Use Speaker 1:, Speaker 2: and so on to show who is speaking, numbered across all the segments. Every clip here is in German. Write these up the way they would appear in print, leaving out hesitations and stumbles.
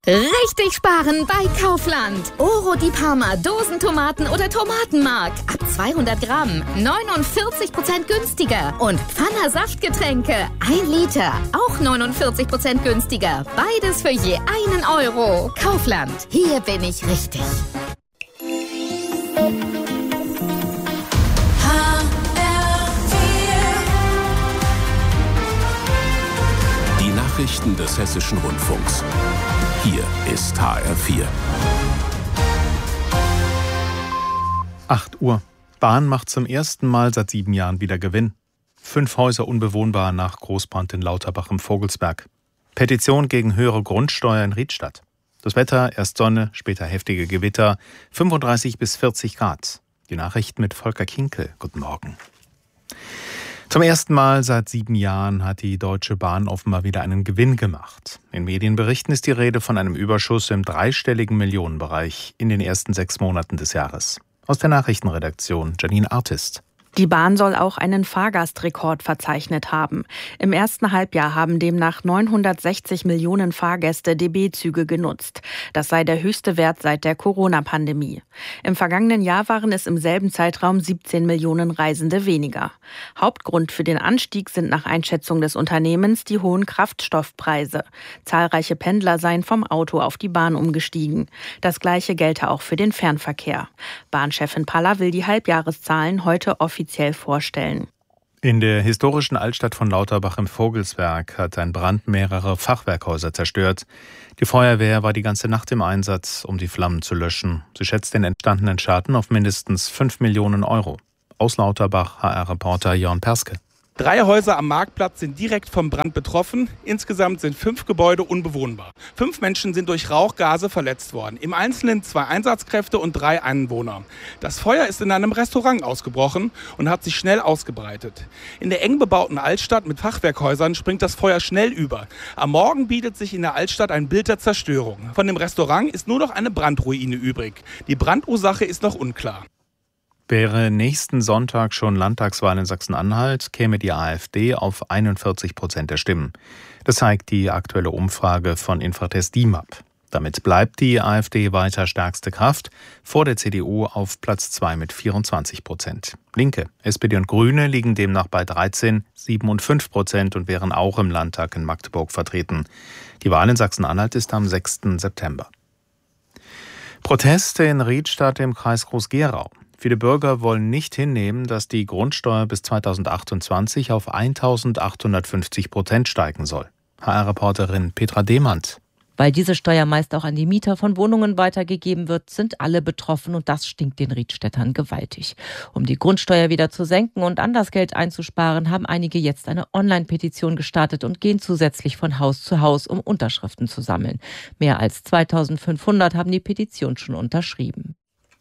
Speaker 1: Richtig sparen bei Kaufland. Oro di Parma Dosentomaten oder Tomatenmark. Ab 200 Gramm 49% günstiger. Und Pfanner Saftgetränke 1 Liter. Auch 49% günstiger. Beides für je 1 Euro. Kaufland. Hier bin ich richtig.
Speaker 2: Die Nachrichten des Hessischen Rundfunks. Hier ist HR4.
Speaker 3: 8 Uhr. Bahn macht zum ersten Mal seit 7 Jahren wieder Gewinn. 5 Häuser unbewohnbar nach Großbrand in Lauterbach im Vogelsberg. Petition gegen höhere Grundsteuer in Riedstadt. Das Wetter, erst Sonne, später heftige Gewitter, 35 bis 40 Grad. Die Nachrichten mit Volker Kinkel. Guten Morgen. Zum ersten Mal seit 7 Jahren hat die Deutsche Bahn offenbar wieder einen Gewinn gemacht. In Medienberichten ist die Rede von einem Überschuss im dreistelligen Millionenbereich in den ersten 6 Monaten des Jahres. Aus der Nachrichtenredaktion Janine Artist.
Speaker 4: Die Bahn soll auch einen Fahrgastrekord verzeichnet haben. Im ersten Halbjahr haben demnach 960 Millionen Fahrgäste DB-Züge genutzt. Das sei der höchste Wert seit der Corona-Pandemie. Im vergangenen Jahr waren es im selben Zeitraum 17 Millionen Reisende weniger. Hauptgrund für den Anstieg sind nach Einschätzung des Unternehmens die hohen Kraftstoffpreise. Zahlreiche Pendler seien vom Auto auf die Bahn umgestiegen. Das Gleiche gelte auch für den Fernverkehr. Bahnchefin Paller will die Halbjahreszahlen heute offiziell vorstellen.
Speaker 3: In der historischen Altstadt von Lauterbach im Vogelsberg hat ein Brand mehrere Fachwerkhäuser zerstört. Die Feuerwehr war die ganze Nacht im Einsatz, um die Flammen zu löschen. Sie schätzt den entstandenen Schaden auf mindestens 5 Millionen Euro. Aus Lauterbach HR-Reporter Jörn Perske.
Speaker 5: 3 Häuser am Marktplatz sind direkt vom Brand betroffen. Insgesamt sind 5 Gebäude unbewohnbar. 5 Menschen sind durch Rauchgase verletzt worden. Im Einzelnen 2 Einsatzkräfte und 3 Anwohner. Das Feuer ist in einem Restaurant ausgebrochen und hat sich schnell ausgebreitet. In der eng bebauten Altstadt mit Fachwerkhäusern springt das Feuer schnell über. Am Morgen bietet sich in der Altstadt ein Bild der Zerstörung. Von dem Restaurant ist nur noch eine Brandruine übrig. Die Brandursache ist noch unklar.
Speaker 3: Wäre nächsten Sonntag schon Landtagswahl in Sachsen-Anhalt, käme die AfD auf 41% der Stimmen. Das zeigt die aktuelle Umfrage von Infratest DIMAP. Damit bleibt die AfD weiter stärkste Kraft, vor der CDU auf Platz 2 mit 24%. Linke, SPD und Grüne liegen demnach bei 13, 7 und 5% und wären auch im Landtag in Magdeburg vertreten. Die Wahl in Sachsen-Anhalt ist am 6. September. Proteste in Riedstadt im Kreis Groß-Gerau. Viele Bürger wollen nicht hinnehmen, dass die Grundsteuer bis 2028 auf 1.850% steigen soll. HR-Reporterin Petra Demand.
Speaker 6: Weil diese Steuer meist auch an die Mieter von Wohnungen weitergegeben wird, sind alle betroffen und das stinkt den Riedstädtern gewaltig. Um die Grundsteuer wieder zu senken und anders Geld einzusparen, haben einige jetzt eine Online-Petition gestartet und gehen zusätzlich von Haus zu Haus, um Unterschriften zu sammeln. Mehr als 2.500 haben die Petition schon unterschrieben.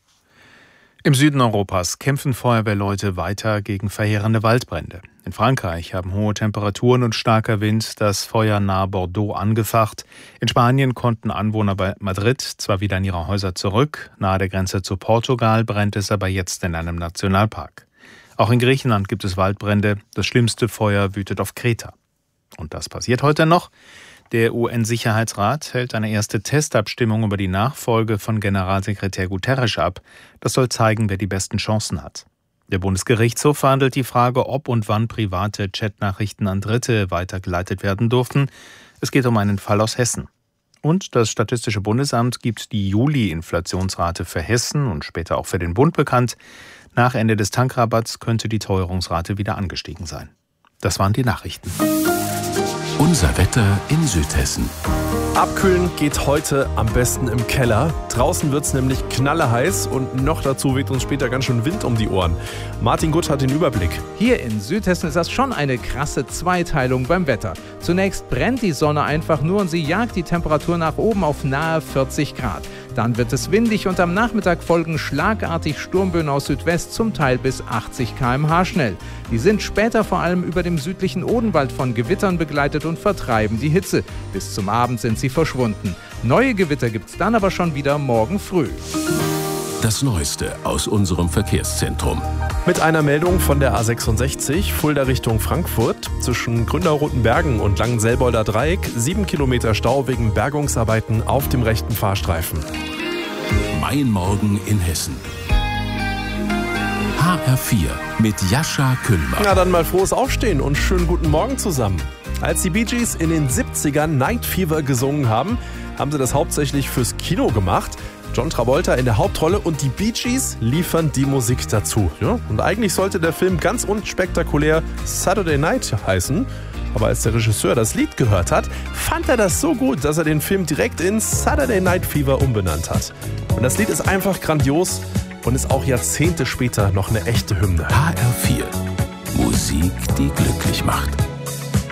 Speaker 3: Im Süden Europas kämpfen Feuerwehrleute weiter gegen verheerende Waldbrände. In Frankreich haben hohe Temperaturen und starker Wind das Feuer nahe Bordeaux angefacht. In Spanien konnten Anwohner bei Madrid zwar wieder in ihre Häuser zurück, nahe der Grenze zu Portugal brennt es aber jetzt in einem Nationalpark. Auch in Griechenland gibt es Waldbrände. Das schlimmste Feuer wütet auf Kreta. Und das passiert heute noch. Der UN-Sicherheitsrat hält eine erste Testabstimmung über die Nachfolge von Generalsekretär Guterres ab. Das soll zeigen, wer die besten Chancen hat. Der Bundesgerichtshof verhandelt die Frage, ob und wann private Chatnachrichten an Dritte weitergeleitet werden durften. Es geht um einen Fall aus Hessen. Und das Statistische Bundesamt gibt die Juli-Inflationsrate für Hessen und später auch für den Bund bekannt. Nach Ende des Tankrabatts könnte die Teuerungsrate wieder angestiegen sein. Das waren die Nachrichten.
Speaker 2: Unser Wetter in Südhessen.
Speaker 7: Abkühlen geht heute am besten im Keller. Draußen wird es nämlich knalleheiß und noch dazu weht uns später ganz schön Wind um die Ohren. Martin Gutt hat den Überblick.
Speaker 8: Hier in Südhessen ist das schon eine krasse Zweiteilung beim Wetter. Zunächst brennt die Sonne einfach nur und sie jagt die Temperatur nach oben auf nahe 40 Grad. Dann wird es windig und am Nachmittag folgen schlagartig Sturmböen aus Südwest, zum Teil bis 80 km/h schnell. Die sind später vor allem über dem südlichen Odenwald von Gewittern begleitet und vertreiben die Hitze. Bis zum Abend sind sie verschwunden. Neue Gewitter gibt's dann aber schon wieder morgen früh.
Speaker 2: Das Neueste aus unserem Verkehrszentrum.
Speaker 7: Mit einer Meldung von der A66, Fulda Richtung Frankfurt. Zwischen Grünau-Rotenbergen und Langenselbolder Dreieck 7 Kilometer Stau wegen Bergungsarbeiten auf dem rechten Fahrstreifen.
Speaker 2: Mein Morgen in Hessen. HR4 mit Jascha Küllmann.
Speaker 7: Na dann mal frohes Aufstehen und schönen guten Morgen zusammen. Als die Bee Gees in den 70ern Night Fever gesungen haben, haben sie das hauptsächlich fürs Kino gemacht. John Travolta in der Hauptrolle und die Bee Gees liefern die Musik dazu. Ja, und eigentlich sollte der Film ganz unspektakulär Saturday Night heißen. Aber als der Regisseur das Lied gehört hat, fand er das so gut, dass er den Film direkt in Saturday Night Fever umbenannt hat. Und das Lied ist einfach grandios und ist auch Jahrzehnte später noch eine echte Hymne.
Speaker 2: HR4. Musik, die glücklich macht.